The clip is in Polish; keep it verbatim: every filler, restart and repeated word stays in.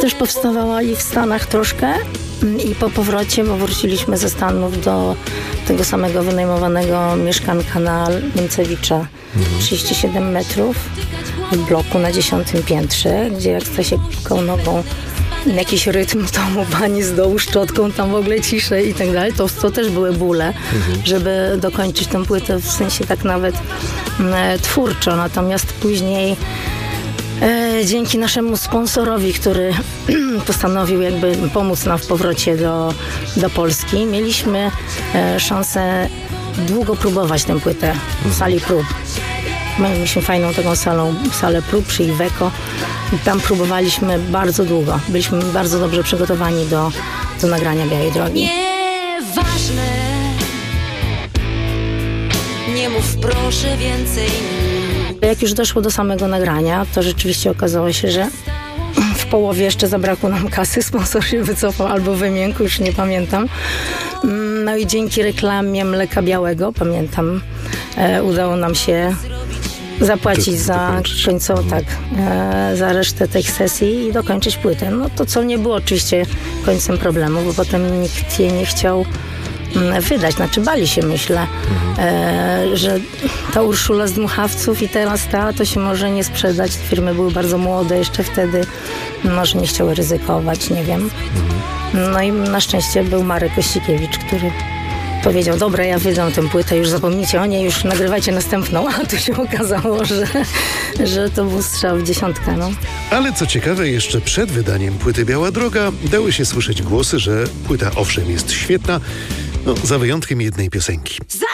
też powstawała i w Stanach troszkę i po powrocie, bo wróciliśmy ze Stanów do tego samego wynajmowanego mieszkanka na Niemcewicza, mhm. trzydzieści siedem metrów w bloku na dziesiątym piętrze, gdzie jak Stasiek pikał nogą jakiś rytm, to mu pani z dołu szczotką, tam w ogóle ciszę i tak dalej. To, to też były bóle, mhm. żeby dokończyć tę płytę, w sensie tak nawet e, twórczo. Natomiast później e, dzięki naszemu sponsorowi, który postanowił jakby pomóc nam w powrocie do, do Polski, mieliśmy e, szansę długo próbować tę płytę w sali prób. Mieliśmy fajną taką salą, salę prób przy Iveco i tam próbowaliśmy bardzo długo. Byliśmy bardzo dobrze przygotowani do, do nagrania Białej Drogi. Nieważne, nie mów proszę więcej. Jak już doszło do samego nagrania, to rzeczywiście okazało się, że w połowie jeszcze zabrakło nam kasy, sponsor się wycofał albo wymiękł, już nie pamiętam. No i dzięki reklamie Mleka Białego, pamiętam, e, udało nam się zapłacić za końcową, tak, e, za resztę tej sesji i dokończyć płytę. No to co nie było oczywiście końcem problemu, bo potem nikt jej nie chciał m, wydać. Znaczy bali się, myślę, e, że ta Urszula z Dmuchawców i teraz ta, to się może nie sprzedać. Firmy były bardzo młode jeszcze wtedy, może nie chciały ryzykować, nie wiem. No i na szczęście był Marek Kościkiewicz, który powiedział, dobra, ja wydam tę płytę, już zapomnijcie o niej, już nagrywajcie następną. A tu się okazało, że, że to był strzał w dziesiątkę. No. Ale co ciekawe, jeszcze przed wydaniem płyty Biała Droga dały się słyszeć głosy, że płyta owszem jest świetna, no za wyjątkiem jednej piosenki.